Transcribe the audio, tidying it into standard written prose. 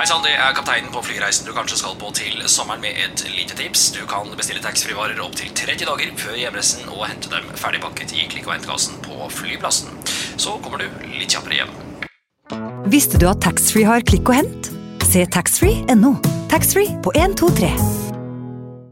Hei sann, det kapteinen på flyreisen du kanskje skal på til sommeren med et lite tips. Du kan bestille taxfree-varer opp til 30 dager før hjemreisen og hente dem ferdigpakket i klikk- og hentekassen på flyplassen. Så kommer du litt kjappere hjem. Visste du at taxfree har klikk og hent? Se taxfree.no. Taxfree på 1, 2, 3.